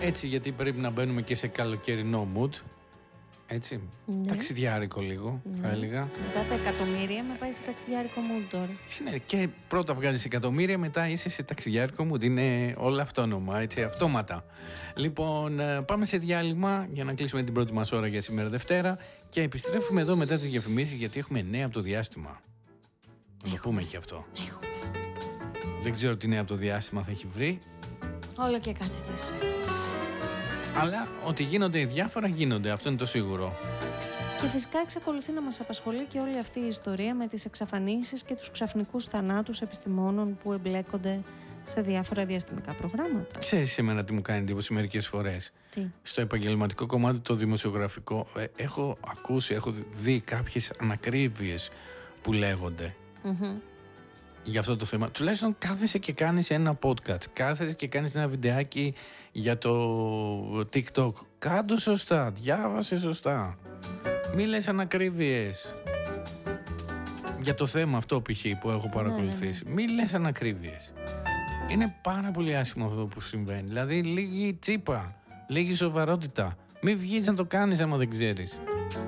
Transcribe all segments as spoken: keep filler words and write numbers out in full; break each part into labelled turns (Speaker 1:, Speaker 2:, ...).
Speaker 1: Έτσι, γιατί πρέπει να μπαίνουμε και σε καλοκαιρινό mood. Έτσι. Ναι. Ταξιδιάρικο λίγο, ναι. θα έλεγα.
Speaker 2: Μετά τα εκατομμύρια με πάει σε ταξιδιάρικο mood τώρα.
Speaker 1: Ε, ναι, και πρώτα βγάζεις εκατομμύρια, μετά είσαι σε ταξιδιάρικο mood. Είναι όλα αυτόνομα, έτσι, αυτόματα. Λοιπόν, πάμε σε διάλειμμα για να κλείσουμε την πρώτη μας ώρα για σήμερα Δευτέρα. Και επιστρέφουμε εδώ μετά τις διαφημίσεις, γιατί έχουμε νέα από το διάστημα. Να το πούμε και αυτό.
Speaker 2: Έχουμε.
Speaker 1: Δεν ξέρω τι νέα από το διάστημα θα έχει βρει.
Speaker 2: Όλο και κάτι της.
Speaker 1: Αλλά ότι γίνονται διάφορα γίνονται, αυτό είναι το σίγουρο.
Speaker 2: Και φυσικά εξακολουθεί να μας απασχολεί και όλη αυτή η ιστορία με τις εξαφανίσεις και τους ξαφνικούς θανάτους επιστημόνων που εμπλέκονται σε διάφορα διαστημικά προγράμματα.
Speaker 1: Ξέρεις εμένα τι μου κάνει εντύπωση μερικές φορές?
Speaker 2: Τι?
Speaker 1: Στο επαγγελματικό κομμάτι, το δημοσιογραφικό, ε, έχω ακούσει, έχω δει κάποιες ανακρίβειες που λέγονται. Mm-hmm. Για αυτό το θέμα. Τουλάχιστον κάθεσαι και κάνεις ένα podcast, κάθεσαι και κάνεις ένα βιντεάκι για το TikTok. Κάντο σωστά, διάβασε σωστά. Μη λες ανακρίβειες. Για το θέμα αυτό π.χ. που έχω παρακολουθήσει. Ναι, ναι, ναι. Μη λες ανακρίβειες. Είναι πάρα πολύ άσχημο αυτό που συμβαίνει. Δηλαδή λίγη τσίπα, λίγη σοβαρότητα. Μη βγεις να το κάνεις άμα δεν ξέρεις.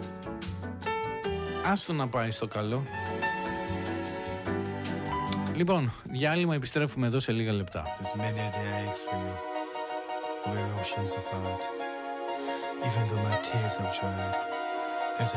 Speaker 1: Άστο να πάει στο καλό. Λοιπόν, διάλειμμα, επιστρέφουμε εδώ σε λίγα λεπτά. Even though my tears have dried,